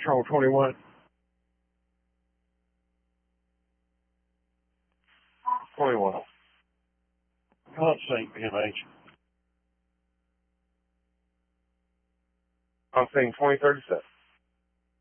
Patrol 21. 21. Hunt St. PMH. I'm saying 2037.